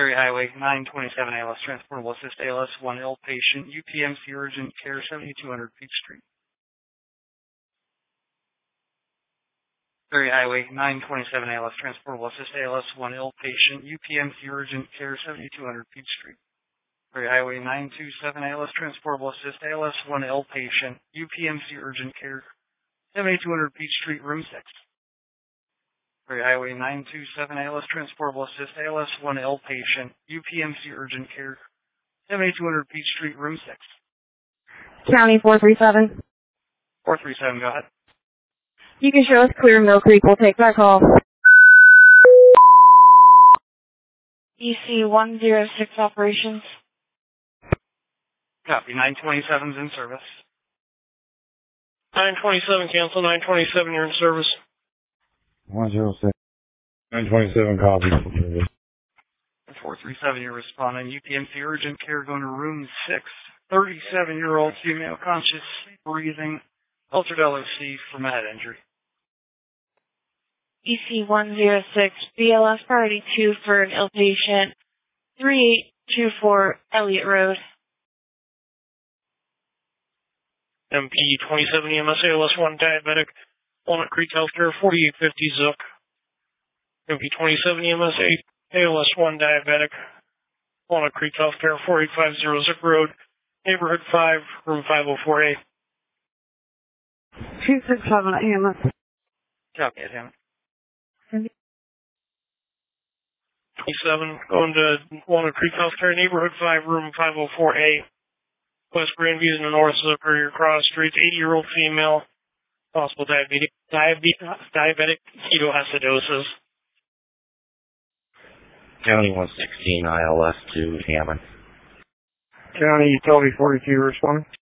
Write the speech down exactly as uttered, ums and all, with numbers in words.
Ferry Highway nine twenty-seven A L S, Transportable Assist A L S one L patient, U P M C Urgent Care, seventy-two hundred Peach Street. Ferry Highway nine twenty-seven A L S, Transportable Assist A L S one L patient, U P M C Urgent Care, seventy-two hundred Peach Street. Ferry Highway nine twenty-seven A L S, Transportable Assist A L S one L patient, U P M C Urgent Care, seventy-two hundred Peach Street, Room six. Ferry Highway nine twenty-seven A L S, Transportable Assist A L S one L patient, U P M C Urgent Care, seventy-two hundred Peach Street, Room six. County four three seven. four three seven, go ahead. You can show us clear Mill Creek. We'll take that call. E C one oh six operations. Copy, nine twenty-seven's in service. nine twenty-seven, cancel. nine twenty-seven, you're in service. one oh six. nine twenty-seven, copy. four three seven, you're responding. U P M C Urgent Care going to room six. thirty-seven-year-old female, conscious, breathing, altered L O C from a head injury. E C one oh six, B L S priority two for an ill patient, three eight two four Elliott Road. M P twenty-seven E M S A L S one diabetic, Walnut Creek Healthcare, forty-eight fifty Zook. M P twenty-seven E M S A L S one diabetic, Walnut Creek Healthcare, four eight five zero Zook Road, Neighborhood five, room five oh four A. two six seven E M S. Copy it, Hammond. twenty-seven, going to Walnut Creek Healthcare, Neighborhood five, room five oh four A. West Grandview in the North Superior Cross Streets, eighty-year-old female, possible diabetic, diabetic, diabetic ketoacidosis. County one sixteen I L S two, Hammond. County Utility forty-two, responding.